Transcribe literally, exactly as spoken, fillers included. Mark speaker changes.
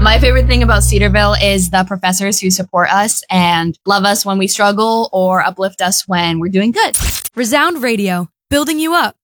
Speaker 1: My favorite thing about Cedarville is the professors who support us and love us when we struggle or uplift us when we're doing good.
Speaker 2: Resound Radio, building you up.